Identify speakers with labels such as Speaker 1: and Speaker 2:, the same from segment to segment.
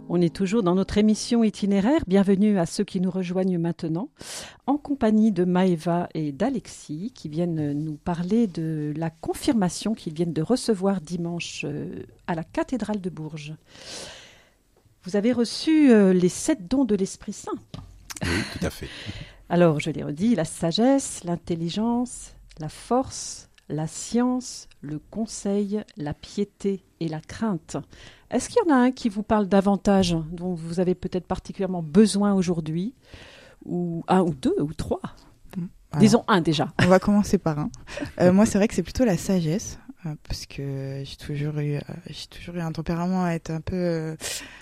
Speaker 1: On est toujours dans notre émission itinéraire. Bienvenue à ceux qui nous rejoignent maintenant, en compagnie de Maëva et d'Alexis, qui viennent nous parler de la confirmation qu'ils viennent de recevoir dimanche à la cathédrale de Bourges. Vous avez reçu les 7 dons de l'Esprit Saint.
Speaker 2: Oui, tout à fait.
Speaker 1: Alors, je les redis, la sagesse, l'intelligence, la force, la science, le conseil, la piété et la crainte. Est-ce qu'il y en a un qui vous parle davantage, dont vous avez peut-être particulièrement besoin aujourd'hui, ou un ou deux ou trois? Disons un déjà.
Speaker 3: On va commencer par un. Moi, c'est vrai que c'est plutôt la sagesse, parce que j'ai toujours eu un tempérament à être un peu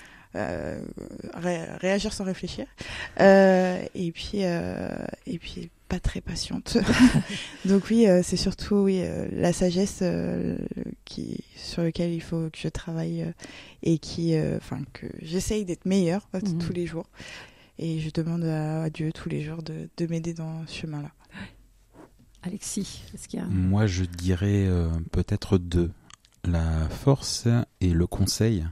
Speaker 3: réagir sans réfléchir, et puis pas très patiente. Donc oui, c'est surtout la sagesse sur laquelle il faut que je travaille, et que j'essaye d'être meilleure tous les jours, et je demande à Dieu tous les jours de m'aider dans ce chemin-là.
Speaker 1: Alexis, est-ce qu'il y a...
Speaker 2: Moi, je dirais peut-être 2. La force et le conseil.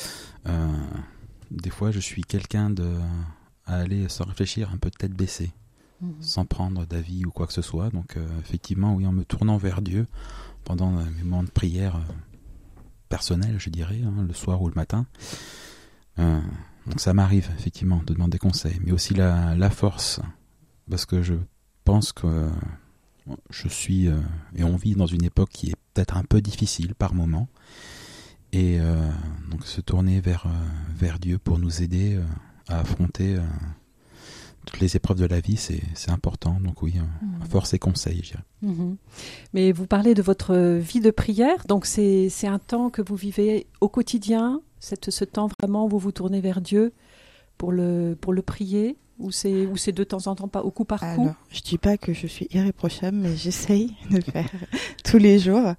Speaker 2: Des fois, je suis quelqu'un à aller sans réfléchir, un peu de tête baissée, sans prendre d'avis ou quoi que ce soit. Donc, effectivement, oui, en me tournant vers Dieu pendant mes moments de prière personnels, je dirais, le soir ou le matin. Donc, ça m'arrive, effectivement, de demander conseil. Mais aussi la force, parce que je pense que je suis, et on vit dans une époque qui est peut-être un peu difficile par moments. Et donc se tourner vers Dieu pour nous aider à affronter toutes les épreuves de la vie, c'est important. Donc oui, force et conseil, je dirais.
Speaker 1: Mais vous parlez de votre vie de prière, donc c'est un temps que vous vivez au quotidien, ce temps vraiment où vous vous tournez vers Dieu pour le prier, ou c'est de temps en temps, pas au coup par coup?
Speaker 3: Alors, je dis pas que je suis irréprochable, mais j'essaye de faire tous les jours,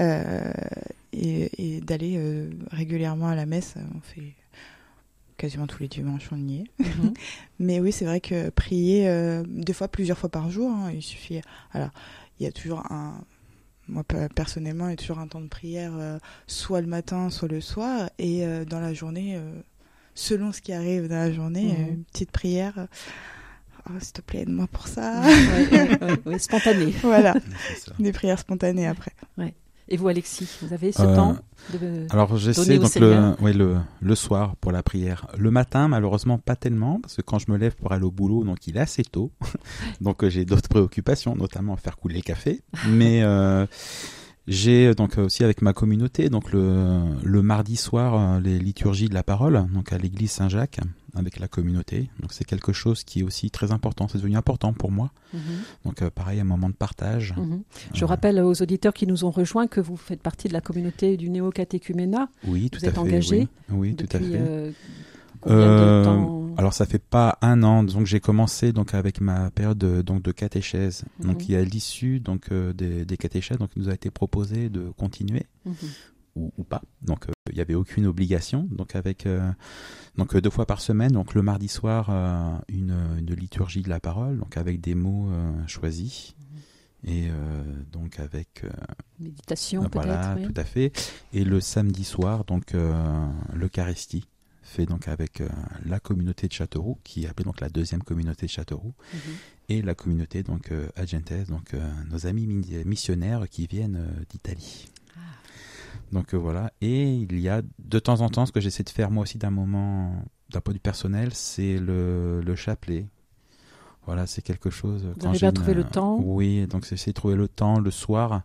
Speaker 3: et d'aller régulièrement à la messe. On fait quasiment tous les dimanches, on y est. Mais oui, c'est vrai que prier des fois plusieurs fois par jour, il suffit. Alors, il y a toujours moi personnellement, il y a toujours un temps de prière, soit le matin, soit le soir, et dans la journée, selon ce qui arrive dans la journée, une petite prière. Oh, s'il te plaît, aide-moi pour ça.
Speaker 1: Oui, spontané.
Speaker 3: Voilà, des prières spontanées après.
Speaker 1: Ouais. Et vous, Alexis, vous avez ce temps de
Speaker 2: alors j'essaie donc le soir pour la prière. Le matin, malheureusement, pas tellement, parce que quand je me lève pour aller au boulot, donc il est assez tôt. Donc j'ai d'autres préoccupations, notamment faire couler le café. Mais j'ai donc aussi avec ma communauté, donc le mardi soir, les liturgies de la parole, donc à l'église Saint-Jacques, avec la communauté. Donc c'est quelque chose qui est aussi très important, c'est devenu important pour moi. Donc pareil, un moment de partage.
Speaker 1: Je rappelle aux auditeurs qui nous ont rejoints que vous faites partie de la communauté du néo-catéchuménat.
Speaker 2: Oui, tout à fait.
Speaker 1: Vous êtes engagé.
Speaker 2: Oui, tout à fait.
Speaker 1: Combien de temps?
Speaker 2: Alors ça fait pas un an, donc j'ai commencé donc avec ma période de catéchèse. Donc il y a l'issue donc des catéchèses, donc il nous a été proposé de continuer ou pas. Donc il y avait aucune obligation. Donc avec 2 fois par semaine, donc le mardi soir une liturgie de la parole, donc avec des mots choisis. Et donc avec
Speaker 1: méditation
Speaker 2: voilà,
Speaker 1: peut-être.
Speaker 2: Tout à fait. Et le samedi soir, donc l'Eucharistie fait donc avec la communauté de Châteauroux, qui est appelée donc la 2e communauté de Châteauroux, et la communauté donc Agentes, donc nos amis missionnaires qui viennent d'Italie. Donc voilà. Et il y a de temps en temps, ce que j'essaie de faire moi aussi d'un point de vue personnel, c'est le chapelet. Voilà, c'est quelque chose.
Speaker 1: Vous arrivez à trouver le temps? Oui,
Speaker 2: donc j'essaie de trouver le temps le soir.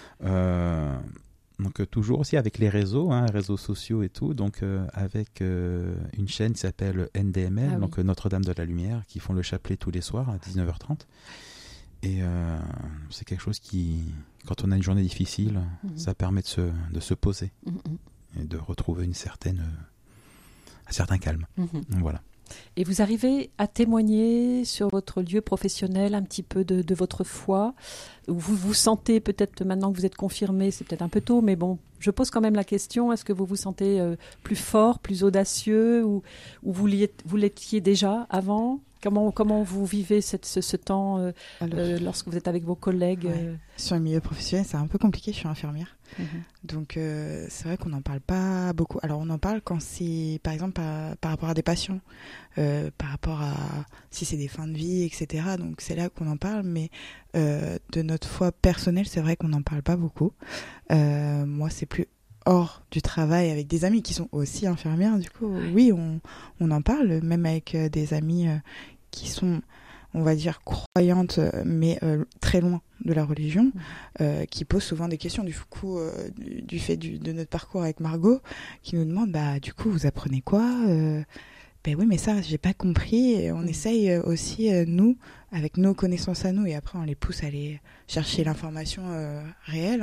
Speaker 2: Donc toujours aussi avec les réseaux sociaux et tout. Donc avec une chaîne qui s'appelle NDML, donc Notre-Dame de la Lumière, qui font le chapelet tous les soirs à 19h30. Et c'est quelque chose qui, quand on a une journée difficile, ça permet de se poser et de retrouver un certain calme. Donc voilà.
Speaker 1: Et vous arrivez à témoigner sur votre lieu professionnel un petit peu de votre foi? Vous vous sentez peut-être, maintenant que vous êtes confirmé, c'est peut-être un peu tôt, mais bon, je pose quand même la question, est-ce que vous vous sentez plus fort, plus audacieux, ou vous l'étiez déjà avant? Comment vous vivez ce temps lorsque vous êtes avec vos collègues?
Speaker 3: Sur le milieu professionnel, c'est un peu compliqué, je suis infirmière. Donc c'est vrai qu'on n'en parle pas beaucoup. Alors on en parle quand c'est, par exemple, par rapport à des patients, par rapport à si c'est des fins de vie, etc. Donc c'est là qu'on en parle, mais de notre foi personnelle, c'est vrai qu'on n'en parle pas beaucoup. Moi, c'est plus hors du travail avec des amis qui sont aussi infirmières. Du coup, oui, on en parle, même avec des amis qui sont, on va dire, croyantes, mais très loin de la religion, qui posent souvent des questions du coup du fait de notre parcours avec Margot, qui nous demandent du coup vous apprenez quoi, ben oui mais ça j'ai pas compris, et on essaye aussi nous avec nos connaissances à nous, et après on les pousse à aller chercher l'information réelle,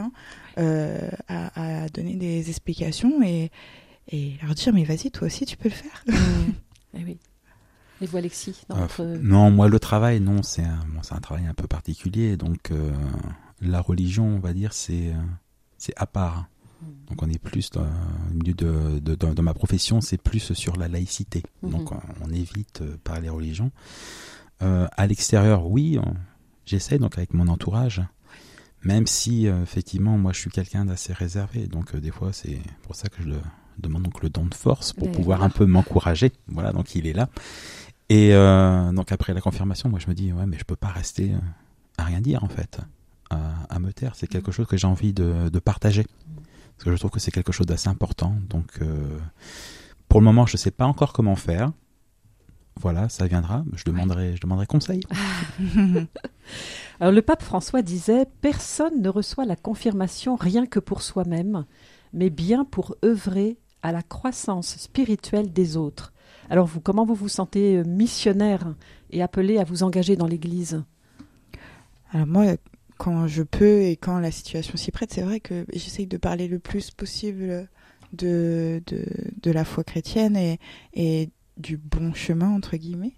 Speaker 3: à donner des explications et leur dire mais vas-y toi aussi tu peux le faire.
Speaker 1: Eh oui. Et vous, Alexis,
Speaker 2: Non, moi, le travail, non, c'est un travail un peu particulier. Donc, la religion, on va dire, c'est à part. Donc, on est plus dans le milieu dans ma profession, c'est plus sur la laïcité. Donc, on évite parler religion. À l'extérieur, oui, j'essaie, donc avec mon entourage. Même si, effectivement, moi, je suis quelqu'un d'assez réservé. Donc, des fois, c'est pour ça que je demande donc le don de force pour pouvoir un peu m'encourager. Voilà, donc il est là. Et donc après la confirmation, moi je me dis ouais mais je peux pas rester à rien dire en fait, à me taire. C'est quelque chose que j'ai envie de partager, parce que je trouve que c'est quelque chose d'assez important. Donc pour le moment je sais pas encore comment faire. Voilà, ça viendra. Je demanderai conseil.
Speaker 1: Alors le pape François disait « Personne ne reçoit la confirmation rien que pour soi-même, mais bien pour œuvrer à la croissance spirituelle des autres. » Alors vous, comment vous vous sentez missionnaire et appelé à vous engager dans l'Église ?
Speaker 3: Alors moi, quand je peux et quand la situation s'y prête, c'est vrai que j'essaye de parler le plus possible de la foi chrétienne et du bon chemin, entre guillemets.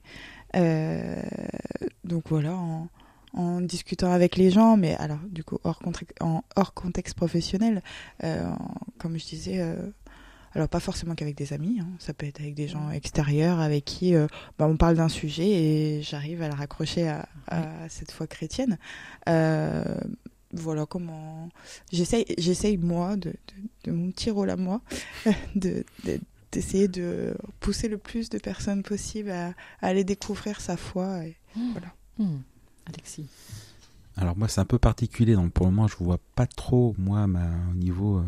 Speaker 3: Donc voilà, en discutant avec les gens, mais alors du coup hors contexte professionnel, comme je disais... Alors pas forcément qu'avec des amis, ça peut être avec des gens extérieurs avec qui on parle d'un sujet et j'arrive à la raccrocher à cette foi chrétienne. Voilà comment j'essaye moi de mon petit rôle à moi d'essayer de pousser le plus de personnes possible à aller découvrir sa foi. Et voilà.
Speaker 1: Alexis.
Speaker 2: Alors moi c'est un peu particulier, donc pour le moment je ne vois pas trop moi au niveau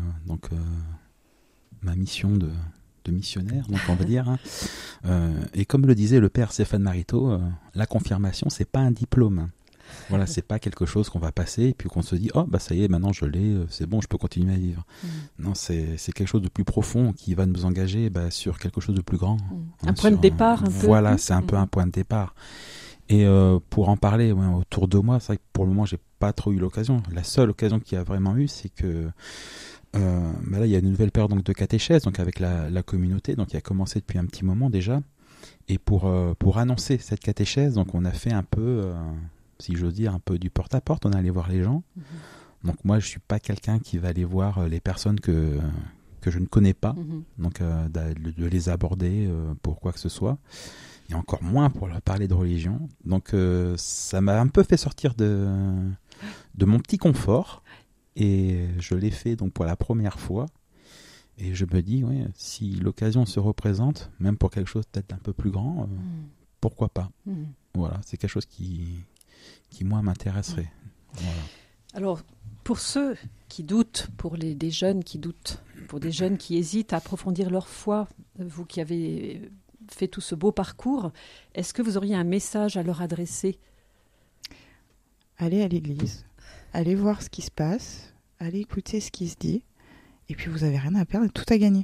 Speaker 2: ma mission de missionnaire, donc on va dire. Et comme le disait le père Stéphane Marito, la confirmation, c'est pas un diplôme. Voilà, c'est pas quelque chose qu'on va passer et puis qu'on se dit oh bah ça y est, maintenant je l'ai, c'est bon, je peux continuer à vivre. Non, c'est quelque chose de plus profond qui va nous engager sur quelque chose de plus grand.
Speaker 1: Un point de départ, un peu.
Speaker 2: Voilà, c'est un peu un point de départ. Et pour en parler autour de moi, c'est vrai que pour le moment, j'ai pas trop eu l'occasion. La seule occasion qu'il y a vraiment eu, c'est que là, il y a une nouvelle période donc, de catéchèse, donc avec la communauté, donc qui a commencé depuis un petit moment déjà. Et pour annoncer cette catéchèse, donc on a fait un peu, si j'ose dire, un peu du porte-à-porte. On est allé voir les gens. Donc moi, je suis pas quelqu'un qui va aller voir les personnes que je ne connais pas, donc de les aborder pour quoi que ce soit. Et encore moins pour leur parler de religion. Donc ça m'a un peu fait sortir de mon petit confort. Et je l'ai fait donc pour la première fois. Et je me dis, si l'occasion se représente, même pour quelque chose peut-être un peu plus grand, pourquoi pas. Voilà, c'est quelque chose qui moi, m'intéresserait. Voilà.
Speaker 1: Alors, pour ceux qui doutent, pour des jeunes qui doutent, pour des jeunes qui hésitent à approfondir leur foi, vous qui avez fait tout ce beau parcours, est-ce que vous auriez un message à leur adresser ?
Speaker 3: Allez à l'église. Allez voir ce qui se passe, allez écouter ce qui se dit, et puis vous n'avez rien à perdre, tout à gagner.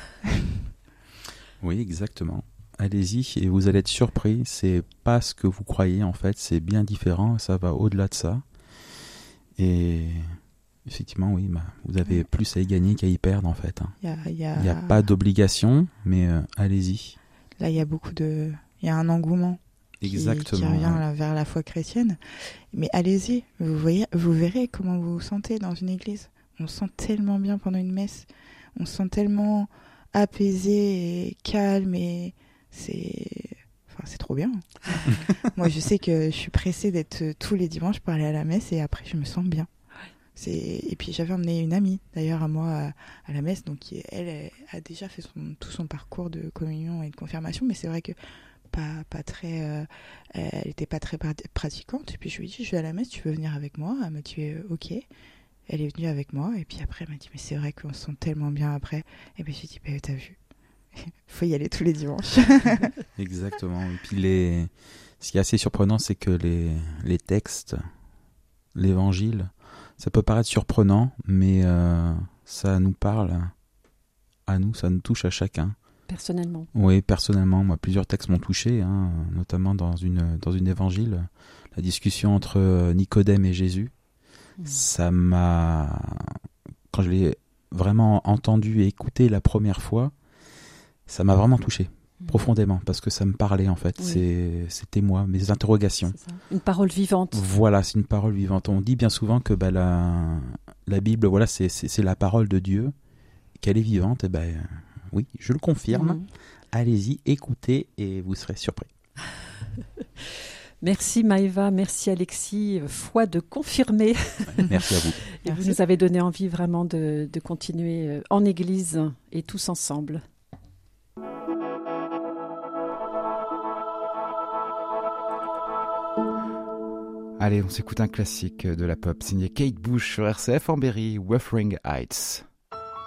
Speaker 2: Oui, exactement. Allez-y et vous allez être surpris. C'est pas ce que vous croyez en fait, c'est bien différent, ça va au-delà de ça. Et effectivement, oui, vous avez plus à y gagner qu'à y perdre en fait. Il n'y a pas d'obligation, mais allez-y.
Speaker 3: Là, il y a un engouement.
Speaker 2: Exactement.
Speaker 3: Qui revient vers la foi chrétienne. Mais allez-y, vous verrez comment vous vous sentez dans une église. On se sent tellement bien pendant une messe. On se sent tellement apaisé et calme et c'est trop bien. Moi, je sais que je suis pressée d'être tous les dimanches pour aller à la messe et après, je me sens bien. Et puis j'avais emmené une amie d'ailleurs à moi à la messe, donc elle a déjà fait tout son parcours de communion et de confirmation, mais c'est vrai que pas très, elle n'était pas très pratiquante. Et puis je lui ai dit, je vais à la messe, tu veux venir avec moi? Elle m'a dit ok. Elle est venue avec moi et puis après elle m'a dit, mais c'est vrai qu'on se sent tellement bien après. Et puis j'ai dit, bah, t'as vu, faut y aller tous les dimanches.
Speaker 2: Exactement. Et puis ce qui est assez surprenant, c'est que les textes, l'évangile, ça peut paraître surprenant, mais ça nous parle à nous, ça nous touche à chacun.
Speaker 1: Personnellement.
Speaker 2: Oui, personnellement, moi, plusieurs textes m'ont touché, notamment dans une évangile, la discussion entre Nicodème et Jésus. Ça m'a, quand je l'ai vraiment entendu et écouté la première fois, ça m'a vraiment touché. Profondément, parce que ça me parlait en fait. Oui. C'était moi, mes interrogations.
Speaker 1: C'est ça. Une parole vivante.
Speaker 2: Voilà, c'est une parole vivante. On dit bien souvent que la Bible, voilà, c'est la parole de Dieu, qu'elle est vivante. Et oui, je le confirme. Allez-y, écoutez et vous serez surpris.
Speaker 1: Merci Maëva, merci Alexis. Foi de confirmer.
Speaker 2: Merci à vous.
Speaker 1: Et vous nous avez donné envie vraiment de continuer en Église et tous ensemble.
Speaker 4: Allez, on s'écoute un classique de la pop signé Kate Bush sur RCF en Berry, Wuthering Heights.